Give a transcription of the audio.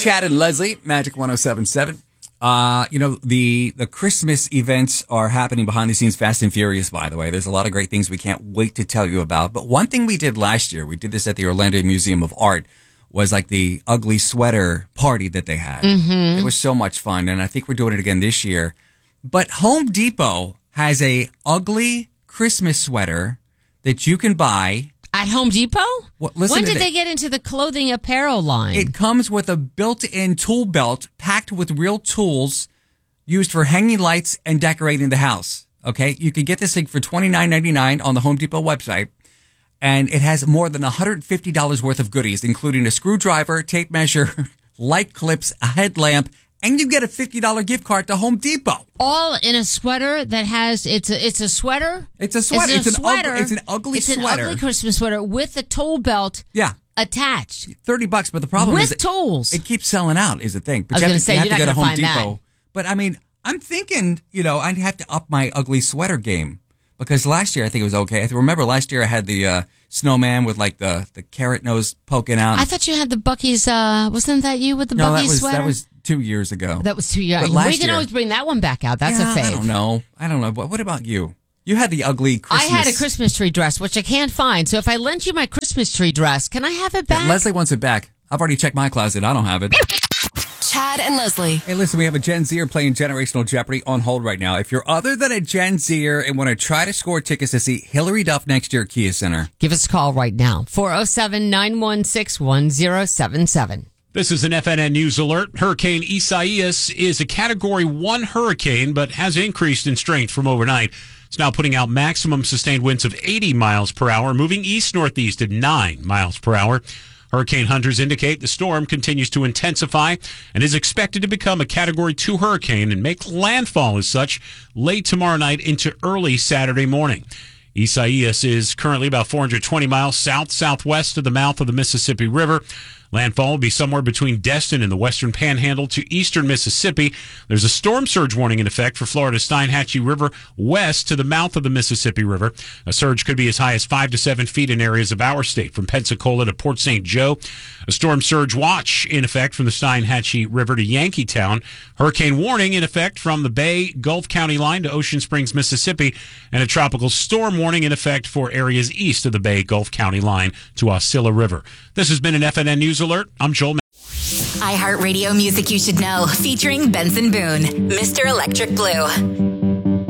Chad and Leslie, Magic 107.7. The Christmas events are happening behind the scenes, Fast and Furious, by the way. There's a lot of great things we can't wait to tell you about. But one thing we did last year, we did this at the Orlando Museum of Art, was like the ugly sweater party that they had. Mm-hmm. It was so much fun, and I think we're doing it again this year. But Home Depot has a ugly Christmas sweater that you can buy. At Home Depot? When did they get into the clothing apparel line? It comes with a built-in tool belt packed with real tools used for hanging lights and decorating the house. Okay? You can get this thing for $29.99 on the Home Depot website. And it has more than $150 worth of goodies, including a screwdriver, tape measure, light clips, a headlamp, and you get a $50 gift card to Home Depot. All in a sweater that has, it's a sweater? It's a sweater. It's an ugly it's sweater. It's an ugly Christmas sweater with a tool belt attached. $30, but the problem is with tools. It keeps selling out is the thing. But I was going to say, you're not going to Home find Depot. that. But I mean, I'm thinking, I'd have to up my ugly sweater game. Because last year, I think it was okay. I remember last year I had the snowman with like the carrot nose poking out. I thought you had the Buc-ee's, wasn't that you with the Buc-ee's sweater? That was 2 years ago. That was 2 years ago. We can always bring that one back out. That's a fave. I don't know. But what about you? You had the ugly Christmas. I had a Christmas tree dress, which I can't find. So if I lent you my Christmas tree dress, can I have it back? Yeah, Leslie wants it back. I've already checked my closet. I don't have it. Chad and Leslie. Hey, listen, we have a Gen Zer playing Generational Jeopardy on hold right now. If you're other than a Gen Zer and want to try to score tickets to see Hillary Duff next year at Kia Center, give us a call right now. 407-916-1077. This is an FNN News alert. Hurricane Isaias is a Category 1 hurricane, but has increased in strength from overnight. It's now putting out maximum sustained winds of 80 miles per hour, moving east-northeast at 9 miles per hour. Hurricane hunters indicate the storm continues to intensify and is expected to become a Category 2 hurricane and make landfall as such late tomorrow night into early Saturday morning. Isaias is currently about 420 miles south-southwest of the mouth of the Mississippi River. Landfall will be somewhere between Destin and the western panhandle to eastern Mississippi. There's a storm surge warning in effect for Florida's Steinhatchee River west to the mouth of the Mississippi River. A surge could be as high as 5 to 7 feet in areas of our state, from Pensacola to Port St. Joe. A storm surge watch in effect from the Steinhatchee River to Yankeetown. Hurricane warning in effect from the Bay Gulf County line to Ocean Springs, Mississippi. And a tropical storm warning in effect for areas east of the Bay Gulf County line to Osceola River. This has been an FNN News Alert. I'm Joel. iHeartRadio Music You Should Know, featuring Benson Boone, Mr. Electric Blue.